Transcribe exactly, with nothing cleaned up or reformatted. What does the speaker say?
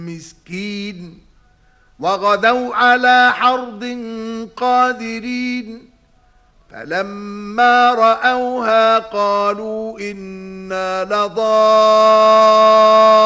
مسكين وغدوا على حرد قادرين فلما رأوها قالوا إنا لضالون